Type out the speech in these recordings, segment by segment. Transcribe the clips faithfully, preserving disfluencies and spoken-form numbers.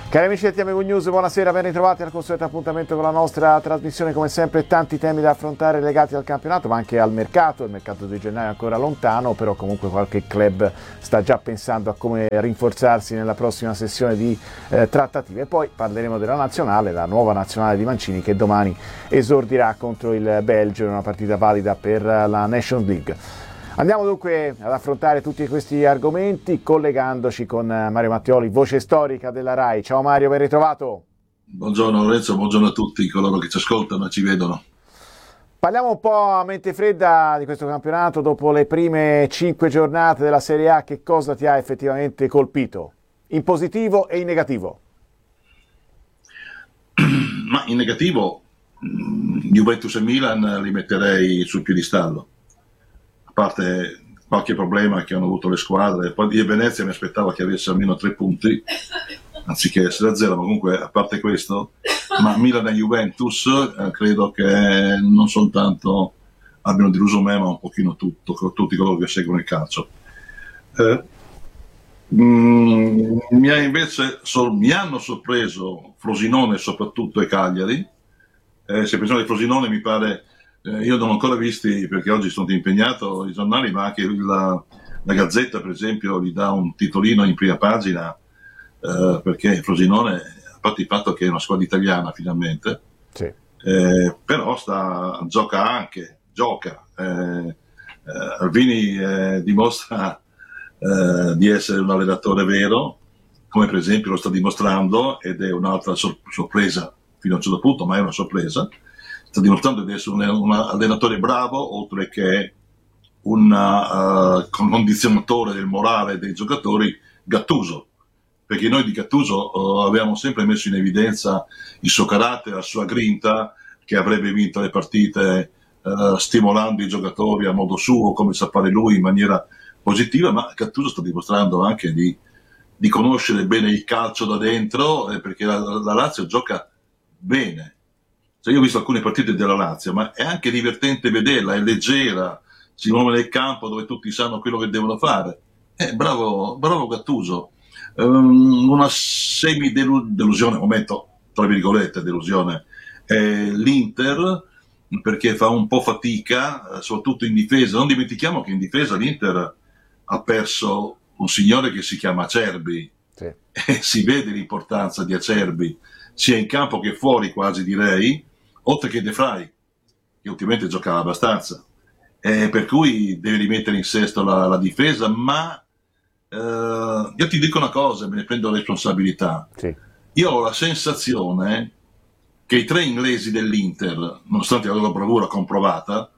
Cari amici di T M V News, buonasera, ben ritrovati al consueto appuntamento con la nostra trasmissione. Come sempre tanti temi da affrontare legati al campionato ma anche al mercato. Il mercato di gennaio è ancora lontano, però comunque qualche club sta già pensando a come rinforzarsi nella prossima sessione di eh, trattative. E poi parleremo della nazionale, la nuova nazionale di Mancini che domani esordirà contro il Belgio in una partita valida per la Nations League. Andiamo dunque ad affrontare tutti questi argomenti collegandoci con Mario Mattioli, voce storica della RAI. Ciao Mario, ben ritrovato. Buongiorno Lorenzo, buongiorno a tutti coloro che ci ascoltano e ci vedono. Parliamo un po' a mente fredda di questo campionato. Dopo le prime cinque giornate della Serie A, che cosa ti ha effettivamente colpito? In positivo e in negativo? Ma in negativo Juventus e Milan li metterei sul piedistallo. A parte qualche problema che hanno avuto le squadre, poi di Venezia mi aspettavo che avesse almeno tre punti anziché essere a zero, ma comunque a parte questo, ma Milan e Juventus eh, credo che non soltanto abbiano deluso me, ma un pochino tutto, tutti coloro che seguono il calcio. Eh, mm, mi, ha invece, so, mi hanno sorpreso Frosinone soprattutto e Cagliari. Eh, se pensiamo di Frosinone mi pare... Eh, io non ho ancora visti perché oggi sono impegnato i giornali, ma anche la, la Gazzetta per esempio gli dà un titolino in prima pagina eh, perché Frosinone, a parte il fatto che è una squadra italiana finalmente, sì. eh, però sta, gioca anche, gioca. Eh, eh, Alvini eh, dimostra eh, di essere un allenatore vero, come per esempio lo sta dimostrando, ed è un'altra sor- sorpresa fino a un certo punto, ma è una sorpresa. Sta dimostrando di essere un, un allenatore bravo, oltre che un uh, condizionatore del morale dei giocatori, Gattuso, perché noi di Gattuso uh, abbiamo sempre messo in evidenza il suo carattere, la sua grinta, che avrebbe vinto le partite uh, stimolando i giocatori a modo suo, come sa fare lui in maniera positiva, ma Gattuso sta dimostrando anche di, di conoscere bene il calcio da dentro, eh, perché la, la Lazio gioca bene. Cioè io ho visto alcune partite della Lazio, ma è anche divertente vederla, è leggera, si muove nel campo dove tutti sanno quello che devono fare. Eh, bravo, bravo Gattuso. Um, una semi-delusione, momento, tra virgolette, delusione, è l'Inter, perché fa un po' fatica, soprattutto in difesa. Non dimentichiamo che in difesa l'Inter ha perso un signore che si chiama Acerbi, sì. E si vede l'importanza di Acerbi, sia in campo che fuori quasi direi, oltre che De Vrij, che ultimamente giocava abbastanza, eh, per cui deve rimettere in sesto la, la difesa, ma eh, io ti dico una cosa, me ne prendo responsabilità. Sì. Io ho la sensazione che i tre inglesi dell'Inter, nonostante la loro bravura comprovata,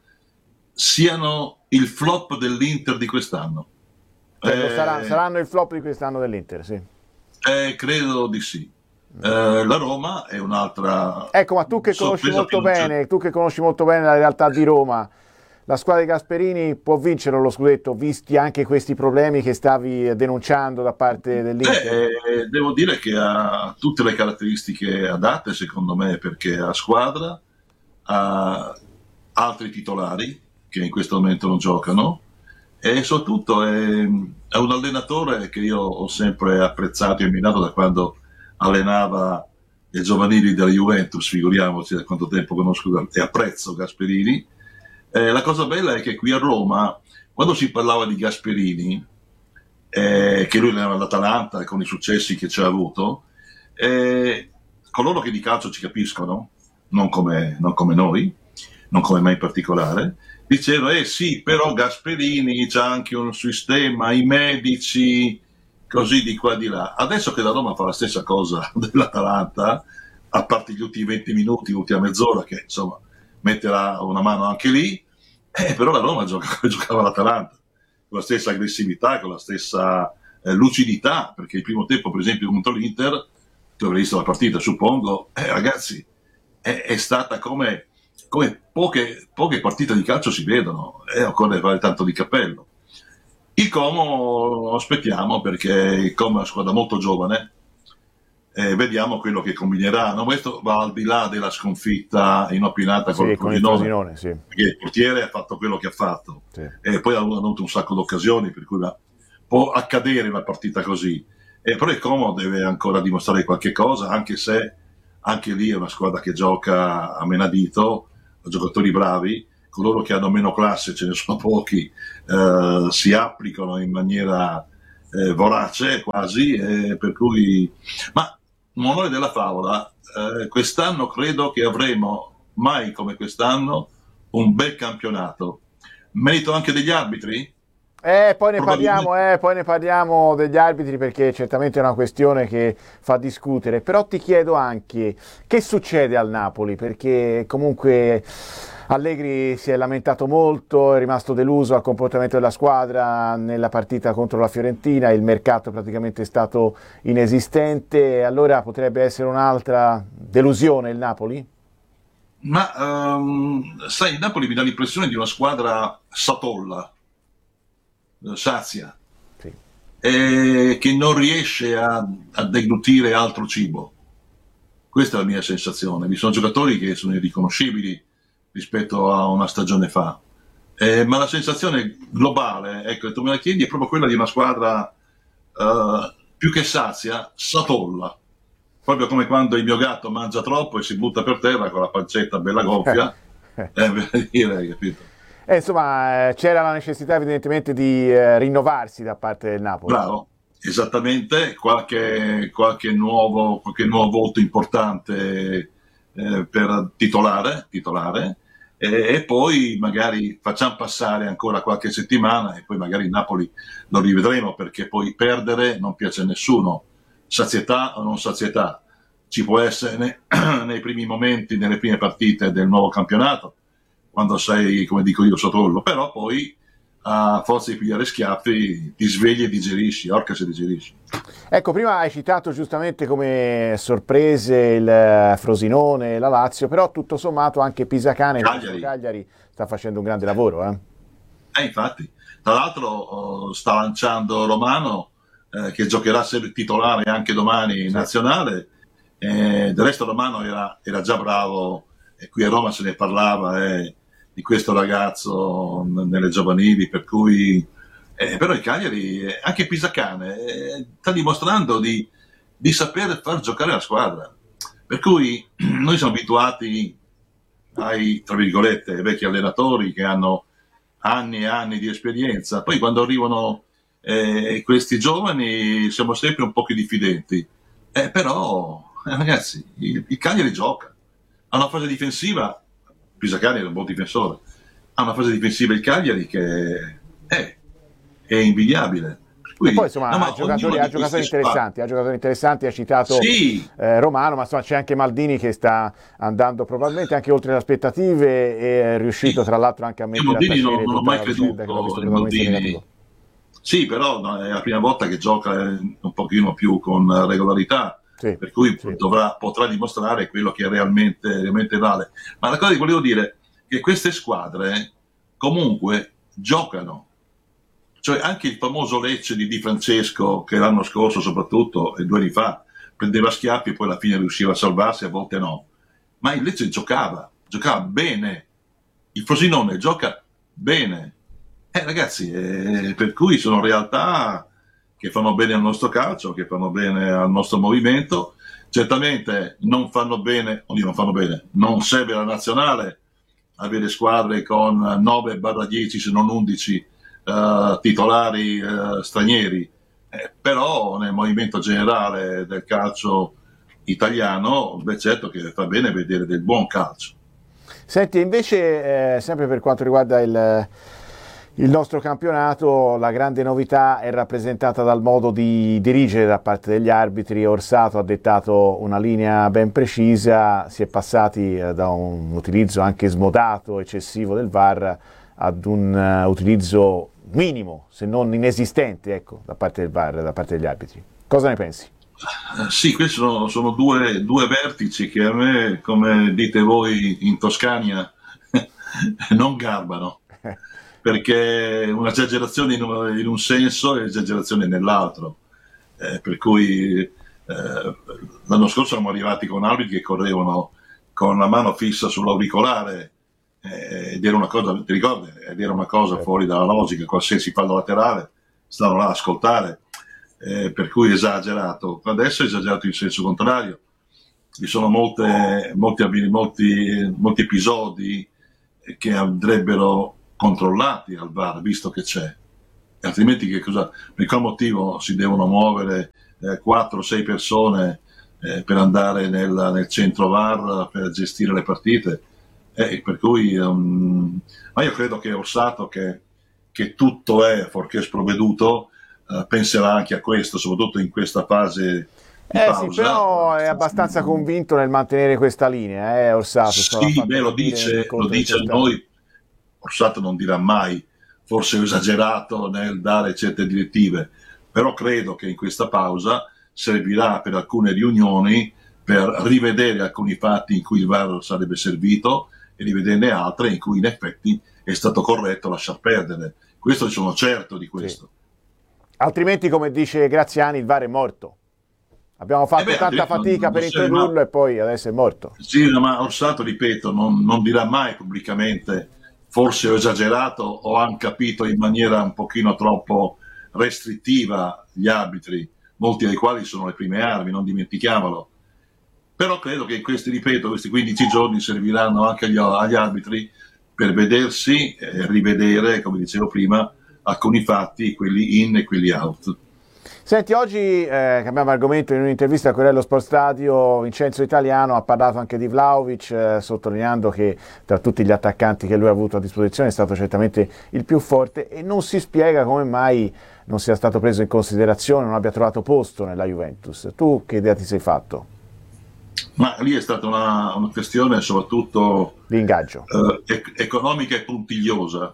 siano il flop dell'Inter di quest'anno. Cioè, eh, saranno, saranno il flop di quest'anno dell'Inter, sì. Eh, credo di sì. Uh, la Roma è un'altra. Ecco, ma tu che conosci molto bene, tu che conosci molto bene la realtà di Roma, la squadra di Gasperini può vincere lo scudetto, visti anche questi problemi che stavi denunciando da parte dell'Inter? Eh, devo dire che ha tutte le caratteristiche adatte, secondo me, perché ha squadra, ha altri titolari che in questo momento non giocano e soprattutto è, è un allenatore che io ho sempre apprezzato e ammirato da quando allenava i giovanili della Juventus, figuriamoci da quanto tempo conosco e apprezzo Gasperini. Eh, la cosa bella è che qui a Roma, quando si parlava di Gasperini, eh, che lui allenava l'Atalanta e con i successi che ci ha avuto, eh, coloro che di calcio ci capiscono, non come, non come noi, non come me in particolare, dicevano, eh sì, però Gasperini c'ha anche un sistema, i medici, così di qua e di là. Adesso che la Roma fa la stessa cosa dell'Atalanta, a parte gli ultimi venti minuti, l'ultima mezz'ora, che insomma metterà una mano anche lì, eh, però la Roma gioca come giocava l'Atalanta, con la stessa aggressività, con la stessa eh, lucidità, perché il primo tempo, per esempio, contro l'Inter, tu avrai visto la partita, suppongo, eh, ragazzi, è, è stata come, come poche, poche partite di calcio si vedono, e eh, occorre fare tanto di cappello. Il Como aspettiamo, perché il Como è una squadra molto giovane, eh, vediamo quello che combinerà. No, questo va al di là della sconfitta inopinata sì, con il Frosinone, sì. Perché il portiere ha fatto quello che ha fatto, sì. E poi ha avuto un sacco di occasioni, per cui la, può accadere una partita così. E però il Como deve ancora dimostrare qualche cosa, anche se anche lì è una squadra che gioca a menadito, giocatori bravi, coloro che hanno meno classe, ce ne sono pochi, eh, si applicano in maniera eh, vorace quasi, eh, per cui... Ma, onore della favola, eh, quest'anno credo che avremo, mai come quest'anno, un bel campionato. Merito anche degli arbitri? Eh, poi ne parliamo, Probabilmente. eh, poi ne parliamo degli arbitri perché certamente è una questione che fa discutere, però ti chiedo anche che succede al Napoli, perché comunque Allegri si è lamentato molto, è rimasto deluso al comportamento della squadra nella partita contro la Fiorentina, il mercato praticamente è stato inesistente, allora potrebbe essere un'altra delusione il Napoli? Ma ehm, sai, il Napoli mi dà l'impressione di una squadra satolla, eh, sazia, Sì. e che non riesce a, a deglutire altro cibo. Questa è la mia sensazione. Vi sono giocatori che sono irriconoscibili rispetto a una stagione fa. Eh, ma la sensazione globale, ecco, tu me la chiedi, è proprio quella di una squadra eh, più che sazia, satolla. Proprio come quando il mio gatto mangia troppo e si butta per terra con la pancetta bella gonfia, eh, per dire, capito? Eh, insomma, eh, c'era la necessità evidentemente di eh, rinnovarsi da parte del Napoli. Bravo, esattamente, qualche, qualche nuovo, qualche nuovo voto importante eh, per titolare, titolare e, e poi magari facciamo passare ancora qualche settimana e poi magari il Napoli lo rivedremo, perché poi perdere non piace a nessuno, sazietà o non sazietà, ci può essere nei, nei primi momenti, nelle prime partite del nuovo campionato, quando sei, come dico io, sotto, però poi a forza di pigliare schiaffi ti svegli e digerisci, orca se digerisci. Ecco, prima hai citato giustamente come sorprese il Frosinone, la Lazio, però tutto sommato anche Pisacane, il nostro Cagliari, Cagliari, sta facendo un grande lavoro. Eh? eh, infatti, tra l'altro oh, sta lanciando Romano, eh, che giocherà sempre titolare anche domani in Sì. nazionale. Eh, del resto Romano era, era già bravo, e qui a Roma se ne parlava eh, di questo ragazzo n- nelle giovanili, per cui eh, però il Cagliari, eh, anche Pisacane, eh, sta dimostrando di, di saper far giocare la squadra, per cui noi siamo abituati ai, tra virgolette, vecchi allenatori che hanno anni e anni di esperienza, poi quando arrivano eh, questi giovani siamo sempre un po' più diffidenti, eh, però eh, ragazzi, il, il Cagliari gioca, ha una fase difensiva, Pisacane era un buon difensore, ha una fase difensiva il Cagliari che è, è invidiabile. Per E poi cui, insomma no, ha ma giocatori, ognuno ha di giocatori queste squadre, interessanti, ha giocatori interessanti, ha citato sì, eh, Romano, ma insomma c'è anche Maldini che sta andando probabilmente anche oltre le aspettative e è riuscito sì, tra l'altro anche a io mettere a Maldini non, tacere non ho tutta mai una vicenda che l'ha creduto visto in totalmente Maldini. negativo. Sì, però no, è la prima volta che gioca eh, un pochino più con regolarità, Sì, per cui sì. dovrà, potrà dimostrare quello che realmente, realmente vale. Ma la cosa che volevo dire è che queste squadre comunque giocano. Cioè anche il famoso Lecce di Di Francesco, che l'anno scorso soprattutto, e due anni fa, prendeva schiaffi e poi alla fine riusciva a salvarsi, a volte no. Ma il Lecce giocava, giocava bene. Il Frosinone gioca bene. Eh, ragazzi, eh, per cui sono realtà che fanno bene al nostro calcio, che fanno bene al nostro movimento. Certamente non fanno bene, oddio non fanno bene, non serve alla nazionale avere squadre con nove dieci se non undici eh, titolari eh, stranieri, eh, però nel movimento generale del calcio italiano, beh, certo che fa bene vedere del buon calcio. Senti, invece, eh, sempre per quanto riguarda il, il nostro campionato, la grande novità è rappresentata dal modo di dirigere da parte degli arbitri. Orsato ha dettato una linea ben precisa, si è passati eh, da un utilizzo anche smodato, eccessivo del V A R ad un uh, utilizzo minimo, se non inesistente, ecco, da parte del V A R, da parte degli arbitri. Cosa ne pensi? Eh, Sì, questi sono, sono due, due vertici che a me, come dite voi in Toscania, non garbano, perché un'esagerazione in un, in un senso e un'esagerazione nell'altro. Eh, per cui eh, l'anno scorso siamo arrivati con arbitri che correvano con la mano fissa sull'auricolare, eh, ed era una cosa, ti ricordi? Ed era una cosa fuori dalla logica, qualsiasi fallo laterale, stavano là ad ascoltare. eh, per cui esagerato. Adesso è esagerato in senso contrario. Ci sono molte, molti, molti, molti episodi che andrebbero controllati al V A R, visto che c'è. E altrimenti che cosa, per quale motivo si devono muovere eh, quattro o sei persone eh, per andare nel, nel centro V A R per gestire le partite? Eh, per cui um, ma io credo che Orsato, che, che tutto è fuorché sprovveduto, uh, penserà anche a questo, soprattutto in questa fase di eh pausa. Sì, però è abbastanza convinto nel mantenere questa linea, eh, Orsato. Sì, beh, lo dice, lo dice a noi. Orsato non dirà mai, forse ho esagerato nel dare certe direttive, però credo che in questa pausa servirà per alcune riunioni per rivedere alcuni fatti in cui il V A R sarebbe servito e rivederne altre in cui in effetti è stato corretto lasciar perdere. Questo sono certo di questo. Sì. Altrimenti, come dice Graziani, il V A R è morto. Abbiamo fatto eh beh, tanta fatica non, non per introdurlo ma... e poi adesso è morto. Sì, ma Orsato, ripeto, non, non dirà mai pubblicamente forse ho esagerato o hanno capito in maniera un pochino troppo restrittiva gli arbitri, molti dei quali sono le prime armi, non dimentichiamolo. Però credo che questi, ripeto, questi quindici giorni serviranno anche agli, agli arbitri per vedersi e rivedere, come dicevo prima, alcuni fatti, quelli in e quelli out. Senti, oggi eh, cambiamo argomento, in un'intervista a Corriere dello Sport Stadio Vincenzo Italiano ha parlato anche di Vlahovic, eh, sottolineando che tra tutti gli attaccanti che lui ha avuto a disposizione è stato certamente il più forte e non si spiega come mai non sia stato preso in considerazione, non abbia trovato posto nella Juventus. Tu che idea ti sei fatto? Ma lì è stata una, una questione soprattutto di ingaggio eh, ec- economica e puntigliosa,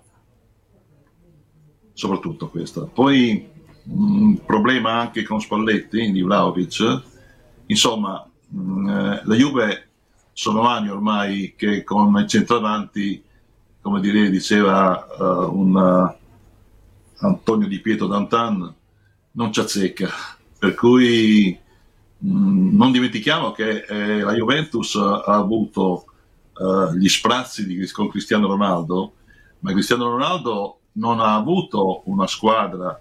soprattutto questa. Poi un problema anche con Spalletti di Vlahovic, insomma mh, la Juve sono anni ormai che con i centravanti, come direi, diceva uh, un uh, Antonio Di Pietro Dantan, non ci azzecca, per cui mh, non dimentichiamo che eh, la Juventus ha avuto uh, gli sprazzi di, con Cristiano Ronaldo, ma Cristiano Ronaldo non ha avuto una squadra,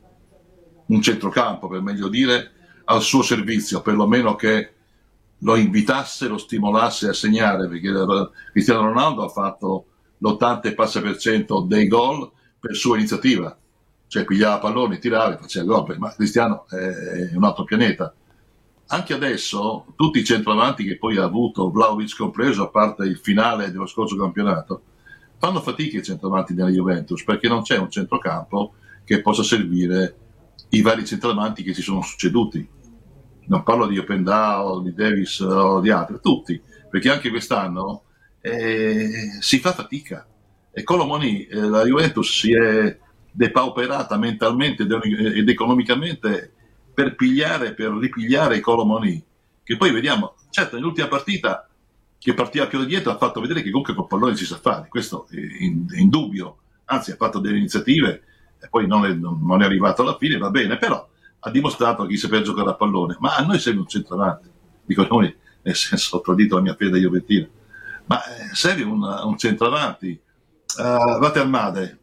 un centrocampo per meglio dire, al suo servizio, perlomeno che lo invitasse, lo stimolasse a segnare, perché Cristiano Ronaldo ha fatto l'ottanta passa per cento dei gol per sua iniziativa, cioè pigliava palloni, tirava e faceva gol, ma Cristiano è un altro pianeta. Anche adesso tutti i centravanti che poi ha avuto, Vlahovic compreso, a parte il finale dello scorso campionato, fanno fatica i centravanti della Juventus, perché non c'è un centrocampo che possa servire i vari centravanti che si sono succeduti. Non parlo di Opendao, di Davis o di altri, tutti, perché anche quest'anno eh, si fa fatica. E Colomoni, eh, la Juventus si è depauperata mentalmente ed economicamente per pigliare, per ripigliare Colomoni, che poi vediamo, certo nell'ultima partita che partiva più da dietro ha fatto vedere che comunque col pallone si sa fare, questo è indubbio, anzi ha fatto delle iniziative e poi non è, non è arrivato alla fine, va bene, però ha dimostrato chi sapeva giocare a pallone. Ma a noi serve un centravanti, dico noi, nel senso, ho tradito la mia fede juventina, ma eh, serve un, un centravanti. Uh, Vatermade,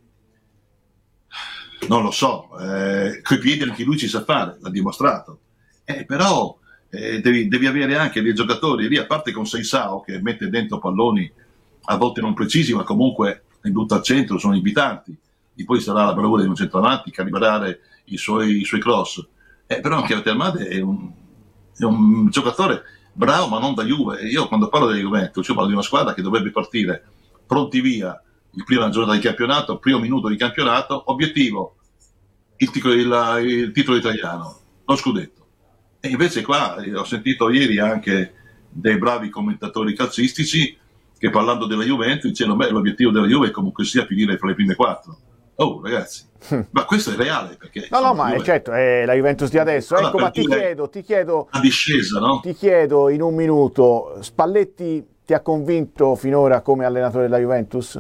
non lo so, eh, coi piedi anche lui ci sa fare, l'ha dimostrato, eh, però eh, devi, devi avere anche dei giocatori lì, a parte con Seisao che mette dentro palloni a volte non precisi, ma comunque li butta al centro, sono invitanti. E poi sarà la bravura di un centravanti calibrare i suoi, i suoi cross, eh, però anche Vatermade è un, è un giocatore bravo, ma non da Juve. Io quando parlo della Juventus, io parlo di una squadra che dovrebbe partire pronti via il prima giornata di campionato, primo minuto di campionato, obiettivo il, il, il titolo italiano, lo scudetto. E invece qua ho sentito ieri anche dei bravi commentatori calcistici che, parlando della Juventus, dicevano beh, l'obiettivo della Juve è comunque sia finire fra le prime quattro. Oh ragazzi, ma questo è reale, perché no, no, ma è certo, è la Juventus di adesso. Allora, ecco, ma ti chiedo, ti chiedo la discesa, no? Ti chiedo in un minuto, Spalletti ti ha convinto finora come allenatore della Juventus?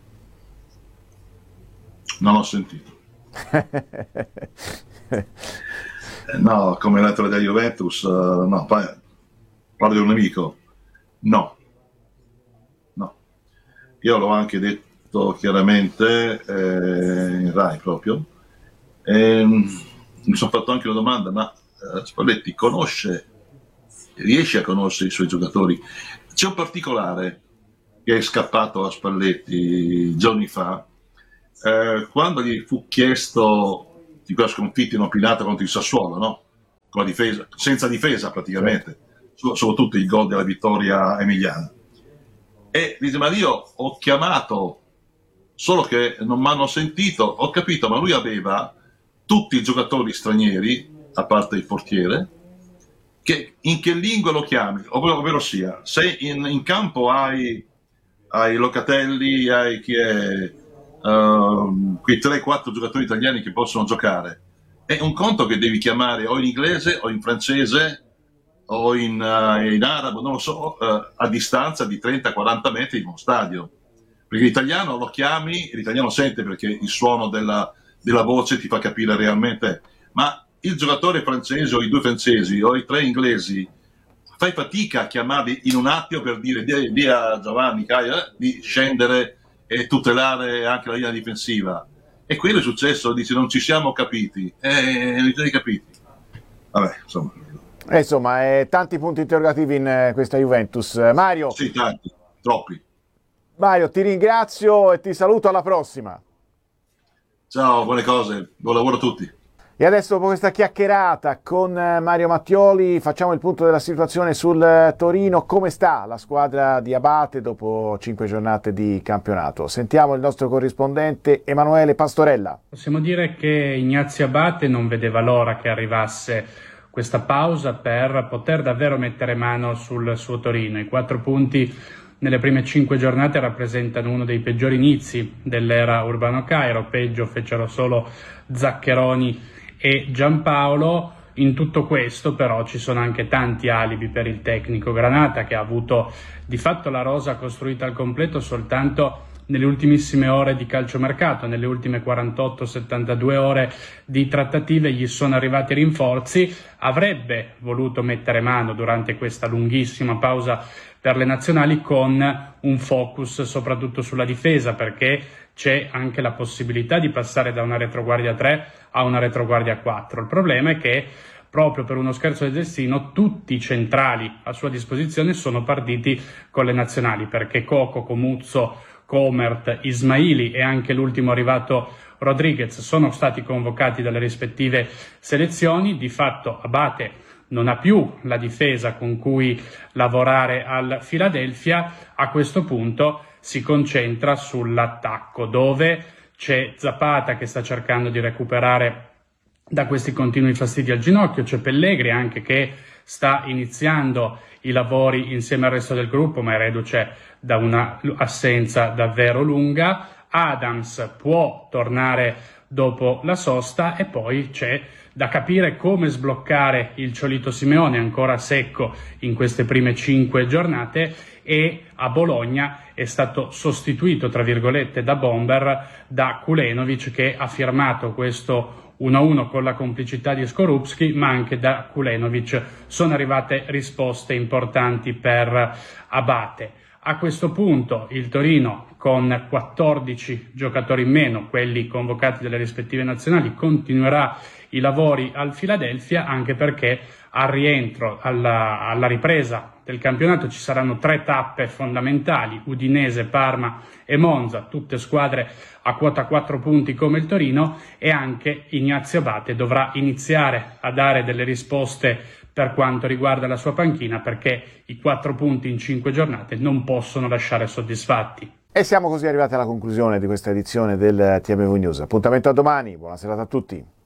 Non ho sentito. No, come allenatore della Juventus, uh, no, parlo di un nemico. No, no. Io l'ho anche detto chiaramente eh, in Rai proprio, eh, mi sono fatto anche una domanda, ma eh, Spalletti conosce, riesce a conoscere i suoi giocatori? C'è un particolare che è scappato a Spalletti giorni fa, eh, quando gli fu chiesto di quella sconfitta inopinata contro il Sassuolo, no? Con la difesa, senza difesa praticamente, sì. Soprattutto il gol della vittoria emiliana. E dice, ma io ho chiamato, solo che non mi hanno sentito, ho capito, ma lui aveva tutti i giocatori stranieri, a parte il portiere, che in che lingua lo chiami? Ovvero, ovvero sia, se in, in campo hai, hai Locatelli, hai chi è, uh, quei tre quattro giocatori italiani che possono giocare, è un conto che devi chiamare o in inglese o in francese o in, uh, in arabo, non lo so, uh, a distanza di trenta quaranta metri in uno stadio. Perché l'italiano lo chiami, l'italiano sente perché il suono della, della voce ti fa capire realmente, ma il giocatore francese o i due francesi o i tre inglesi fai fatica a chiamarli in un attimo per dire di, di a Giovanni Caia di scendere e tutelare anche la linea difensiva. E quello è successo, dice non ci siamo capiti, e non ci siamo capiti. Vabbè, insomma. Eh, insomma, eh, tanti punti interrogativi in eh, questa Juventus. Mario. Sì, tanti, troppi. Mario, ti ringrazio e ti saluto, alla prossima. Ciao, buone cose, buon lavoro a tutti. E adesso, dopo questa chiacchierata con Mario Mattioli, facciamo il punto della situazione sul Torino. Come sta la squadra di Abate dopo cinque giornate di campionato? Sentiamo il nostro corrispondente Emanuele Pastorella. Possiamo dire che Ignazio Abate non vedeva l'ora che arrivasse questa pausa per poter davvero mettere mano sul suo Torino. I quattro punti nelle prime cinque giornate rappresentano uno dei peggiori inizi dell'era Urbano Cairo, peggio fecero solo Zaccheroni e Giampaolo. In tutto questo però ci sono anche tanti alibi per il tecnico granata, che ha avuto di fatto la rosa costruita al completo soltanto nelle ultimissime ore di calciomercato. Nelle ultime quarantotto settantadue ore di trattative gli sono arrivati rinforzi. Avrebbe voluto mettere mano durante questa lunghissima pausa per le nazionali con un focus soprattutto sulla difesa, perché c'è anche la possibilità di passare da una retroguardia tre a una retroguardia quattro. Il problema è che proprio per uno scherzo del destino tutti i centrali a sua disposizione sono partiti con le nazionali, perché Coco, Comuzzo, Comert, Ismaili e anche l'ultimo arrivato Rodriguez sono stati convocati dalle rispettive selezioni. Di fatto Abate non ha più la difesa con cui lavorare al Philadelphia. A questo punto si concentra sull'attacco, dove c'è Zapata che sta cercando di recuperare da questi continui fastidi al ginocchio, c'è Pellegri anche che sta iniziando i lavori insieme al resto del gruppo, ma è reduce da una assenza davvero lunga. Adams può tornare dopo la sosta e poi c'è da capire come sbloccare il Ciolito Simeone, ancora secco in queste prime cinque giornate, e a Bologna è stato sostituito tra virgolette da bomber da Kulenovic, che ha firmato questo uno a uno con la complicità di Skorupski, ma anche da Kulenovic sono arrivate risposte importanti per Abate. A questo punto il Torino, con quattordici giocatori in meno, quelli convocati dalle rispettive nazionali, continuerà i lavori al Philadelphia, anche perché al rientro, alla, alla ripresa del campionato ci saranno tre tappe fondamentali: Udinese, Parma e Monza, tutte squadre a quota quattro punti come il Torino, e anche Ignazio Abate dovrà iniziare a dare delle risposte per quanto riguarda la sua panchina, perché i quattro punti in cinque giornate non possono lasciare soddisfatti. E siamo così arrivati alla conclusione di questa edizione del T M V News. Appuntamento a domani, buona serata a tutti.